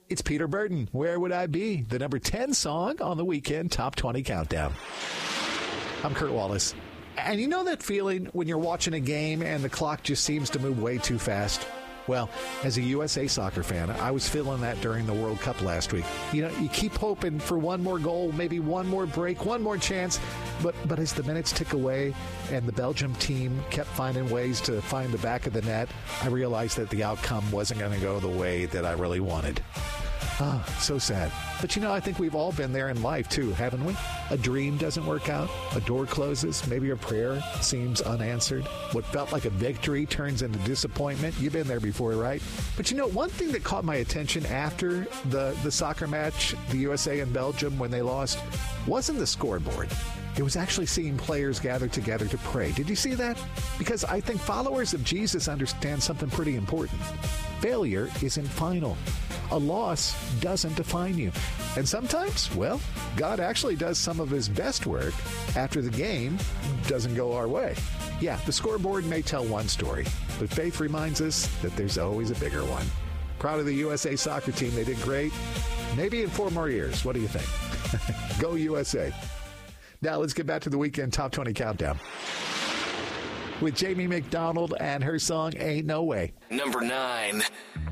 It's Peter Burton, Where Would I Be? The number 10 song on the Weekend Top 20 Countdown. I'm Kurt Wallace. And you know that feeling when you're watching a game and the clock just seems to move way too fast? Well, as a USA soccer fan, I was feeling that during the World Cup last week. You know, you keep hoping for one more goal, maybe one more break, one more chance. But as the minutes tick away and the Belgium team kept finding ways to find the back of the net, I realized that the outcome wasn't going to go the way that I really wanted. Ah, so sad. But you know, I think we've all been there in life too, haven't we? A dream doesn't work out. A door closes. Maybe a prayer seems unanswered. What felt like a victory turns into disappointment. You've been there before, right? But you know, one thing that caught my attention after the soccer match, the USA and Belgium, when they lost, wasn't the scoreboard. It was actually seeing players gather together to pray. Did you see that? Because I think followers of Jesus understand something pretty important. Failure isn't final. A loss doesn't define you. And sometimes, well, God actually does some of his best work after the game doesn't go our way. Yeah, the scoreboard may tell one story, but faith reminds us that there's always a bigger one. Proud of the USA soccer team. They did great. Maybe in 4 more years. What do you think? Go USA. Now let's get back to the Weekend Top 20 Countdown with Jamie McDonald and her song Ain't No Way. Number 9.